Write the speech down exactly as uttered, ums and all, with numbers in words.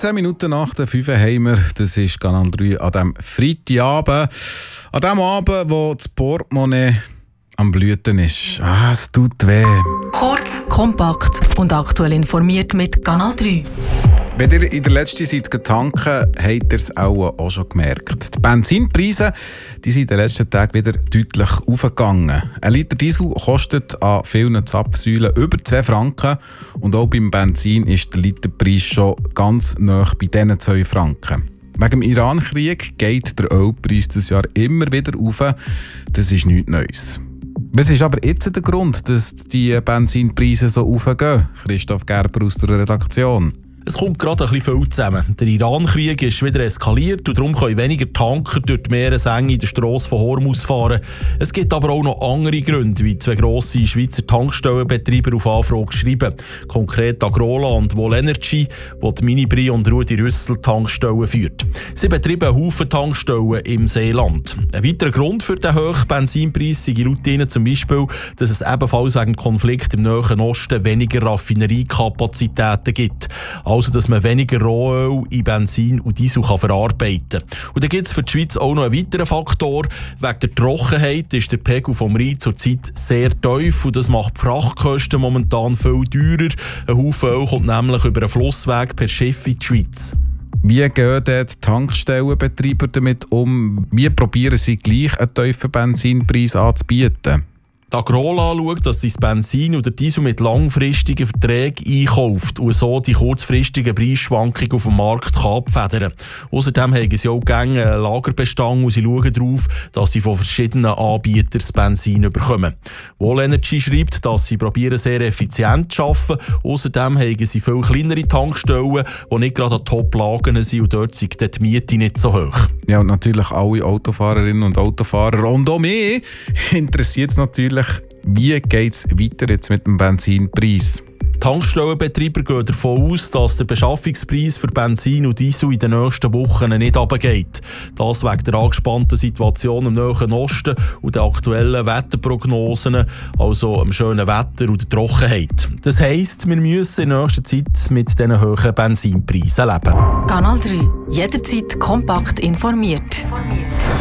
vierzehn Minuten nach der fünf haben wir, das ist Kanal drei an diesem Freitagabend. An dem Abend, wo das Portemonnaie am Blüten ist. Ah, es tut weh. Kurz, kompakt und aktuell informiert mit Kanal drei. Wenn ihr in der letzten Zeit getankt habt, habt ihr es auch, auch schon gemerkt. Die Benzinpreise die sind in den letzten Tagen wieder deutlich aufgegangen. Ein Liter Diesel kostet an vielen Zapfsäulen über zwei Franken und auch beim Benzin ist der Literpreis schon ganz nahe bei diesen zwei Franken. Wegen dem Iran-Krieg geht der Ölpreis dieses Jahr immer wieder rauf. Das ist nichts Neues. Was ist aber jetzt der Grund, dass die Benzinpreise so aufgehen? Christoph Gerber aus der Redaktion. Es kommt gerade ein bisschen viel zusammen. Der Iran-Krieg ist wieder eskaliert und darum können weniger Tanker durch die Meeresenge in der Strasse von Hormuz fahren. Es gibt aber auch noch andere Gründe, wie zwei grosse Schweizer Tankstellenbetreiber auf Anfrage schreiben. Konkret Agrola und Volenergy, wo die Minibri und Rudi Rüssel Tankstellen führt. Sie betreiben einen Haufen Tankstellen im Seeland. Ein weiterer Grund für den hohen Benzinpreis sei laut ihnen zum Beispiel, dass es ebenfalls wegen dem Konflikt im Nahen Osten weniger Raffineriekapazitäten gibt. Also, dass man weniger Rohöl in Benzin und Diesel kann verarbeiten kann. Und dann gibt es für die Schweiz auch noch einen weiteren Faktor. Wegen der Trockenheit ist der Pegel vom Rhein zurzeit sehr tief und das macht die Frachtkosten momentan viel teurer. Ein Haufen Öl kommt nämlich über einen Flussweg per Schiff in die Schweiz. Wie gehen die Tankstellenbetreiber damit um? Wie probieren sie gleich einen tiefen Benzinpreis anzubieten? Die Agrola schaut, dass sie das Benzin oder Diesel mit langfristigen Verträgen einkauft und so die kurzfristigen Preisschwankungen auf dem Markt kann abfedern kann. Außerdem haben sie auch gerne einen Lagerbestand und sie schauen darauf, dass sie von verschiedenen Anbietern das Benzin bekommen. Volenergy schreibt, dass sie probieren, sehr effizient zu arbeiten. Außerdem haben sie viel kleinere Tankstellen, die nicht gerade an Top-Lagen sind und dort sind die Miete nicht so hoch. Ja, und natürlich alle Autofahrerinnen und Autofahrer und auch mich interessiert es natürlich, wie geht es weiter jetzt mit dem Benzinpreis? Tankstellenbetreiber gehen davon aus, dass der Beschaffungspreis für Benzin und Diesel in den nächsten Wochen nicht runtergeht. Das wegen der angespannten Situation im Nahen Osten und der aktuellen Wetterprognosen, also dem schönen Wetter und der Trockenheit. Das heisst, wir müssen in nächster Zeit mit diesen hohen Benzinpreisen leben. Kanal drei. Jederzeit kompakt informiert.